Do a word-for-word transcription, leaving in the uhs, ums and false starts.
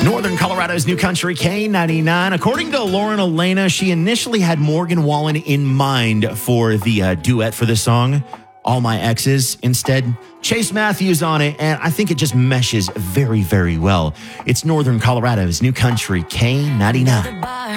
Northern Colorado's New Country K ninety-nine. According to Lauren Elena, she initially had Morgan Wallen in mind for the uh, duet for this song, All My Exes. Instead, Chase Matthews on it, and I think it just meshes very, very well. It's Northern Colorado's New Country K ninety-nine.